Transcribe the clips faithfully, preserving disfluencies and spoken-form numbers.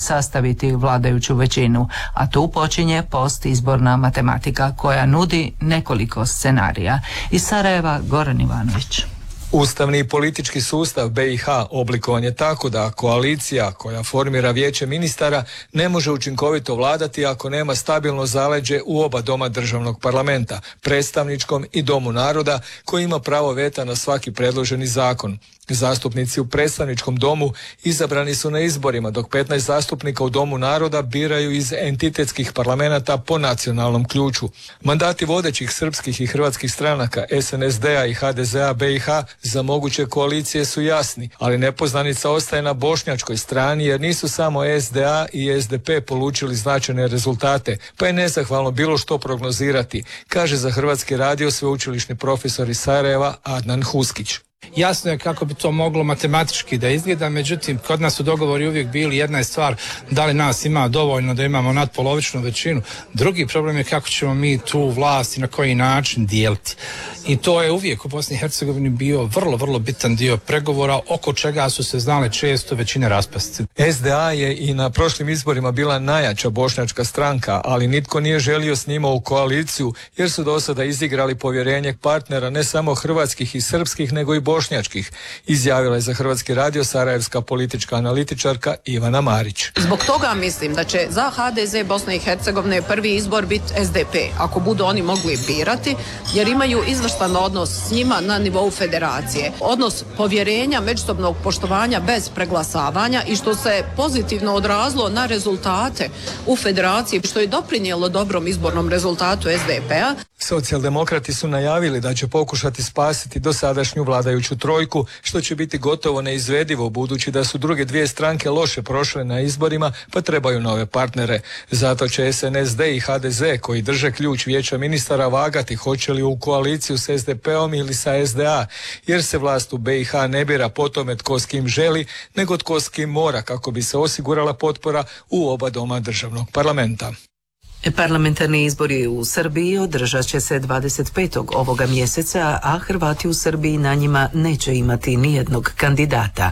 sastaviti vladajuću većinu, a tu počinje postizborna matematika koja nudi nekoliko scenarija. Iz Sarajeva Goran Ivanović. Ustavni i politički sustav B i H oblikovan je tako da koalicija koja formira vijeće ministara ne može učinkovito vladati ako nema stabilno zaleđe u oba doma državnog parlamenta, predstavničkom i domu naroda, koji ima pravo veta na svaki predloženi zakon. Zastupnici u predstavničkom domu izabrani su na izborima, dok petnaest zastupnika u domu naroda biraju iz entitetskih parlamenata po nacionalnom ključu. Mandati vodećih srpskih i hrvatskih stranaka S N S D-a i H D Z-a B i H za moguće koalicije su jasni, ali nepoznanica ostaje na bošnjačkoj strani jer nisu samo S D A i S D P polučili značajne rezultate, pa je nezahvalno bilo što prognozirati, kaže za Hrvatski radio sveučilišni profesor iz Sarajeva Adnan Huskić. Jasno je kako bi to moglo matematički da izgleda, međutim kod nas su dogovori uvijek bili, jedna je stvar da li nas ima dovoljno da imamo nadpolovičnu većinu, drugi problem je kako ćemo mi tu vlast i na koji način dijeliti. I to je uvijek u Bosni i Hercegovini bio vrlo, vrlo bitan dio pregovora oko čega su se znale često većine raspasti. S D A je i na prošlim izborima bila najjača bošnjačka stranka, ali nitko nije želio s njima u koaliciju jer su do sada izigrali povjerenje partnera ne samo hrvatskih i srpskih nego i bošnjačkih, izjavila je za Hrvatski radio sarajevska politička analitičarka Ivana Marić. Zbog toga mislim da će za H D Z Bosne i Hercegovine prvi izbor biti S D P, ako budu oni mogli birati, jer imaju izvrstan odnos s njima na nivou federacije. Odnos povjerenja, međusobnog poštovanja bez preglasavanja i što se pozitivno odrazilo na rezultate u federaciji, što je doprinijelo dobrom izbornom rezultatu S D P-a. Socijaldemokrati su najavili da će pokušati spasiti dosadašnju vladajuću trojku, što će biti gotovo neizvedivo budući da su druge dvije stranke loše prošle na izborima pa trebaju nove partnere. Zato će S N S D i H D Z koji drže ključ vijeća ministara vagati hoće li u koaliciju s S D P-om ili sa S D A, jer se vlast u B i H ne bira po tome tko s kim želi, nego tko s kim mora kako bi se osigurala potpora u oba doma državnog parlamenta. Parlamentarni izbori u Srbiji održat će se dvadeset petog ovoga mjeseca, a Hrvati u Srbiji na njima neće imati nijednog kandidata.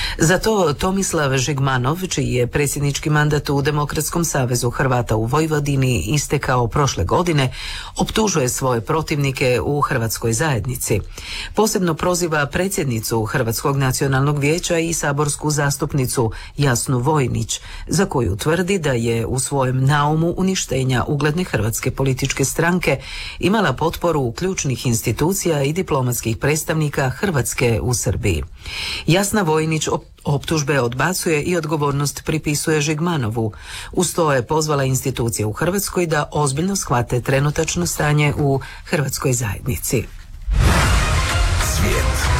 Zato Tomislav Žigmanov, čiji je predsjednički mandat u Demokratskom savezu Hrvata u Vojvodini istekao prošle godine, optužuje svoje protivnike u hrvatskoj zajednici. Posebno proziva predsjednicu Hrvatskog nacionalnog vijeća i saborsku zastupnicu Jasnu Vojnić, za koju tvrdi da je u svojem naumu uništenja ugledne hrvatske političke stranke imala potporu ključnih institucija i diplomatskih predstavnika Hrvatske u Srbiji. Jasna Vojnić optužbe odbacuje i odgovornost pripisuje Žigmanovu. Uz to je pozvala institucije u Hrvatskoj da ozbiljno shvate trenutačno stanje u hrvatskoj zajednici. Svijet.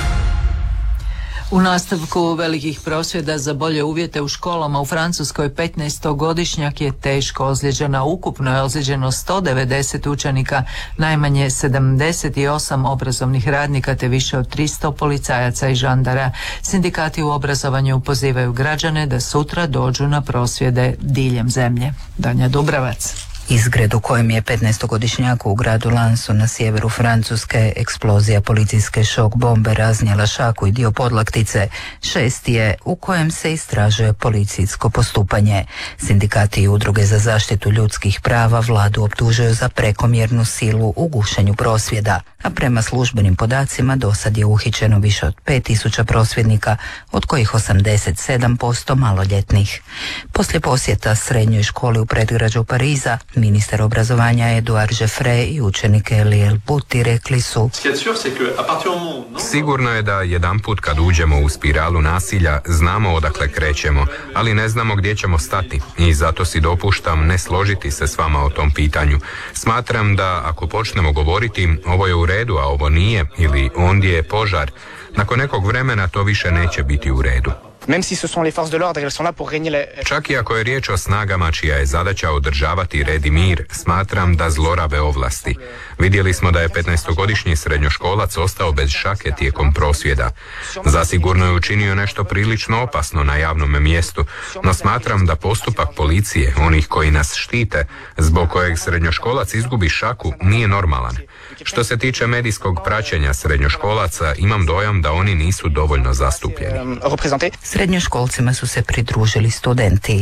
U nastavku velikih prosvjeda za bolje uvjete u školama u Francuskoj petnaestogodišnjak je teško ozlijeđen, a ukupno je ozlijeđeno sto devedeset učenika, najmanje sedamdeset osam obrazovnih radnika te više od tristo policajaca i žandara. Sindikati u obrazovanju pozivaju građane da sutra dođu na prosvjede diljem zemlje. Danja Dubravac. Izgred u kojem je petnaestogodišnjaku u gradu Lansu na sjeveru Francuske eksplozija policijske šok bombe raznijela šaku i dio podlaktice. Šest je u kojem se istražuje policijsko postupanje. Sindikati i udruge za zaštitu ljudskih prava vladu optužuju za prekomjernu silu u gušenju prosvjeda, a prema službenim podacima dosad je uhićeno više od pet tisuća prosvjednika, od kojih osamdeset sedam posto maloljetnih. Poslije posjeta srednjoj školi u predgrađu Pariza, ministar obrazovanja Eduard Jeffrey i učenik Eliel Buti rekli su: Sigurno je da jedanput kad uđemo u spiralu nasilja znamo odakle krećemo, ali ne znamo gdje ćemo stati i zato si dopuštam ne složiti se s vama o tom pitanju. Smatram da ako počnemo govoriti ovo je u redu, a ovo nije, ili ondje je požar, nakon nekog vremena to više neće biti u redu. Čak i ako je riječ o snagama čija je zadaća održavati red i mir, smatram da zlorabe ovlasti. Vidjeli smo da je petnaestogodišnji srednjoškolac ostao bez šake tijekom prosvjeda. Zasigurno je učinio nešto prilično opasno na javnom mjestu, no smatram da postupak policije, onih koji nas štite, zbog kojeg srednjoškolac izgubi šaku, nije normalan. Što se tiče medijskog praćenja srednjoškolaca, imam dojam da oni nisu dovoljno zastupljeni. Srednjoškolcima su se pridružili studenti.